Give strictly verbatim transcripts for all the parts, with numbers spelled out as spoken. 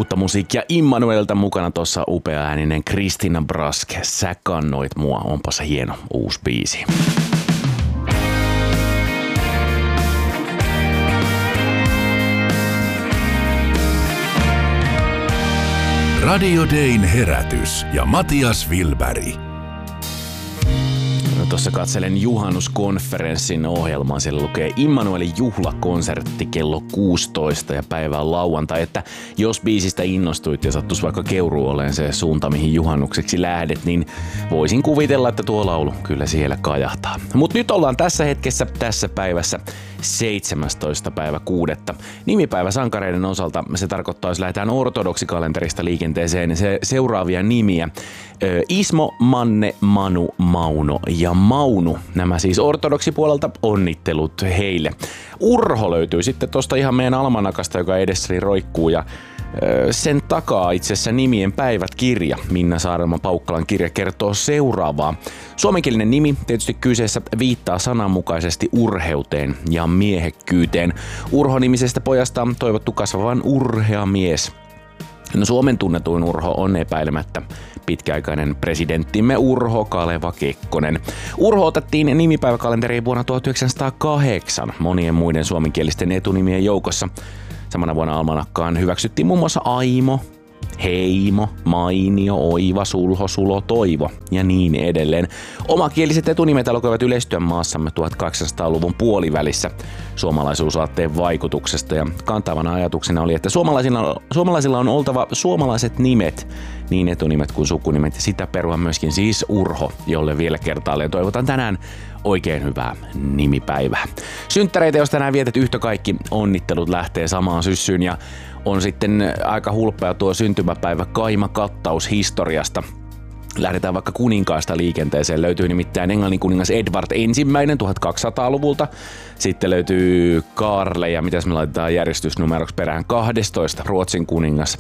Uutta musiikkia Immanuelta mukana tuossa upea ääninen Christina Brask. Sä kannoit mua, onpa se hieno uusi biisi. Radio Dayn herätys ja Matias Wilberg. No, tuossa katselen juhannuskonferenssin ohjelmaa. Siellä lukee Immanuelin juhlakonsertti kello kuusitoista ja päivä on lauantai. Että jos biisistä innostuit ja sattuisi vaikka Keuruu oleen se suunta, mihin juhannukseksi lähdet, niin voisin kuvitella, että tuo laulu kyllä siellä kajahtaa. Mutta nyt ollaan tässä hetkessä, tässä päivässä, seitsemästoista päivä kuudetta. Nimipäivä sankareiden osalta se tarkoittaa, jos lähdetään ortodoksikkalenterista liikenteeseen, se seuraavia nimiä. Ismo, Manne, Manu, Mauno ja Maunu. Nämä siis ortodoksipuolelta, onnittelut heille. Urho löytyy sitten tuosta ihan meidän almanakasta, joka edessäni roikkuu, ja sen takaa itse asiassa nimien päivät kirja. Minna Saarelman Paukkalan kirja kertoo seuraavaa. Suomenkielinen nimi tietysti kyseessä viittaa sananmukaisesti urheuteen ja miehekkyyteen. Urho-nimisestä pojasta on toivottu kasvavan urhea mies. No, Suomen tunnetuin Urho on epäilemättä pitkäaikainen presidenttimme Urho Kaleva Kekkonen. Urho otettiin nimipäiväkalenteriin vuonna tuhatyhdeksänsataakahdeksan monien muiden suomenkielisten etunimien joukossa. Samana vuonna almanakkaan hyväksyttiin muun muassa Aimo, Heimo, Mainio, Oiva, Sulho, Sulo, Toivo ja niin edelleen. Omakieliset etunimet alkoivat yleistyä maassamme tuhatkahdeksansataaluvun puolivälissä suomalaisuusaatteen vaikutuksesta, ja kantavana ajatuksena oli, että suomalaisilla, suomalaisilla on oltava suomalaiset nimet, niin etunimet kuin sukunimet, ja sitä perua myöskin siis Urho, jolle vielä kertaalleen toivotan tänään oikein hyvää nimipäivää. Synttäreitä, jos tänään vietet yhtä kaikki, onnittelut lähtee samaan syssyyn, ja on sitten aika hulppea tuo syntymäpäivä kaima-kattaus historiasta. Lähdetään vaikka kuninkaasta liikenteeseen. Löytyy nimittäin Englannin kuningas Edward ensimmäinen tuhatkaksisataaluvulta. Sitten löytyy Karle, ja mitäs me laitetaan järjestysnumeroksi perään, kahdestoista Ruotsin kuningas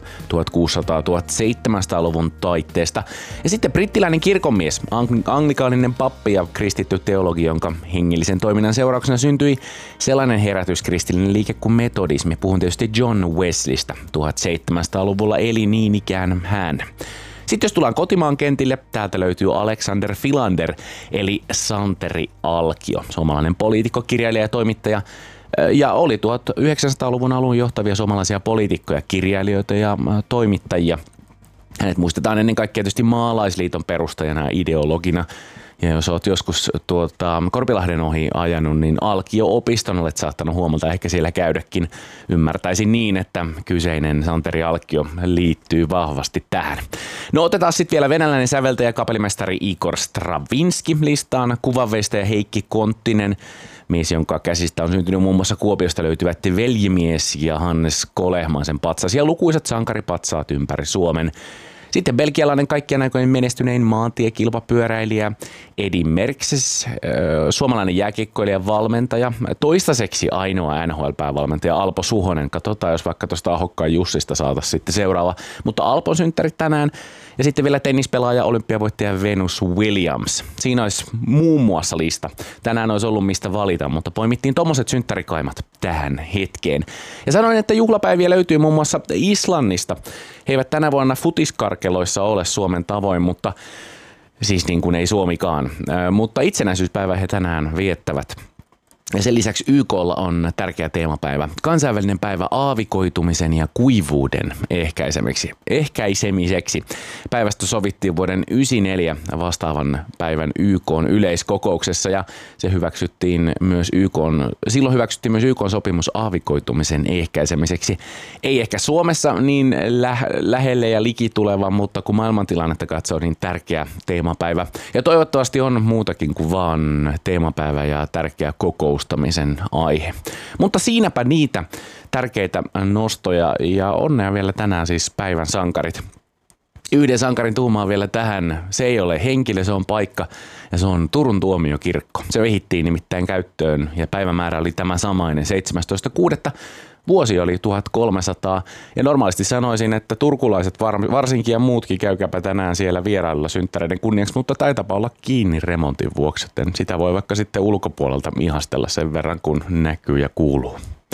tuhatkuusisataa-tuhatseitsemänsataaluvun taitteesta. Ja sitten brittiläinen kirkonmies, anglikaaninen pappi ja kristitty teologi, jonka hengellisen toiminnan seurauksena syntyi sellainen herätyskristillinen liike kuin metodismi. Puhun tietysti John Wesleystä. tuhatseitsemänsataaluvulla eli niin ikään hän. Sitten jos tullaan kotimaan kentille, täältä löytyy Alexander Philander, eli Santeri Alkio, suomalainen poliitikko, kirjailija ja toimittaja, ja oli tuhatyhdeksänsataaluvun alun johtavia suomalaisia poliitikkoja, kirjailijoita ja toimittajia. Hänet muistetaan ennen kaikkea tietysti Maalaisliiton perustajana ja ideologina. Ja jos olet joskus tuota, Korpilahden ohi ajanut, niin Alkio-opiston olet saattanut huomata ehkä siellä käydäkin. Ymmärtäisin niin, että kyseinen Santeri Alkio liittyy vahvasti tähän. No, otetaan sitten vielä venäläinen säveltäjä ja kapellimestari Igor Stravinsky listaan. Kuvanveistäjä Heikki Konttinen, mies, jonka käsistä on syntynyt muun muassa Kuopiosta löytyvät Veljimies ja Hannes Kolehmaisen patsas ja lukuisat sankaripatsaat ympäri Suomen. Sitten belgialainen kaikkien aikojen menestynein maantiekilpapyöräilijä Edin Merckx, suomalainen jääkiekkoilija ja valmentaja, toistaiseksi ainoa N H L-päävalmentaja Alpo Suhonen. Katsotaan, jos vaikka tuosta Ahokkaan Jussista saataisiin sitten seuraava. Mutta Alpon synttärit tänään. Ja sitten vielä tennispelaaja, olympiavoittaja Venus Williams. Siinä olisi muun muassa lista. Tänään olisi ollut mistä valita, mutta poimittiin tommoset synttärikaimat tähän hetkeen. Ja sanoin, että juhlapäiviä löytyy muun muassa Islannista. He eivät tänä vuonna futiskarkeloissa ole Suomen tavoin, mutta siis niin kuin ei Suomikaan. Äh, mutta itsenäisyyspäivää he tänään viettävät. Ja sen lisäksi Y K:lla on tärkeä teemapäivä. Kansainvälinen päivä aavikoitumisen ja kuivuuden ehkäisemiseksi. ehkäisemiseksi. Päivästä sovittiin vuoden yhdeksänkymmentäneljä vastaavan päivän Y K:n yleiskokouksessa, ja se hyväksyttiin myös Y K:n, silloin hyväksyttiin myös Y K:n sopimus aavikoitumisen ehkäisemiseksi. Ei ehkä Suomessa niin lä- lähelle ja liki tuleva, mutta kun maailmantilannetta katsoo, niin tärkeä teemapäivä. Ja toivottavasti on muutakin kuin vaan teemapäivä ja tärkeä kokous. Aihe. Mutta siinäpä niitä tärkeitä nostoja, ja onnea vielä tänään siis päivän sankarit. Yhden sankarin tuumaan vielä tähän. Se ei ole henkilö, se on paikka, ja se on Turun tuomiokirkko. Se vihittiin nimittäin käyttöön, ja päivämäärä oli tämä samainen seitsemästoista kuudetta Vuosi oli tuhatkolmesataa, ja normaalisti sanoisin, että turkulaiset varsinkin ja muutkin käykääpä tänään siellä vierailulla synttäreiden kunniaksi, mutta taitapa olla kiinni remontin vuoksi, joten sitä voi vaikka sitten ulkopuolelta ihastella sen verran, kun näkyy ja kuuluu.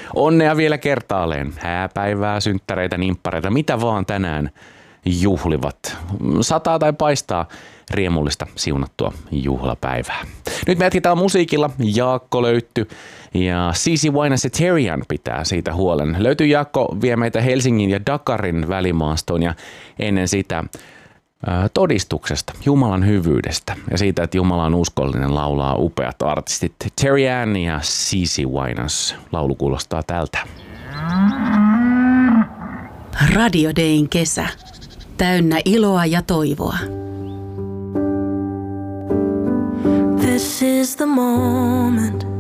Onnea vielä kertaalleen. Hääpäivää, synttäreitä, nimppareita, mitä vaan tänään juhlivat. Sataa tai paistaa, riemullista siunattua juhlapäivää. Nyt me jatketaan musiikilla. Jaakko löytty ja Cici Winans ja Terrian pitää siitä huolen. Löytyy Jaakko vie meitä Helsingin ja Dakarin välimaastoon ja ennen sitä ää, todistuksesta, Jumalan hyvyydestä ja siitä, että Jumala on uskollinen, laulaa upeat artistit Terry Ann ja Cici Winans. Laulu kuulostaa tältä. Radio Dayn kesä. Täynnä iloa ja toivoa. This is the moment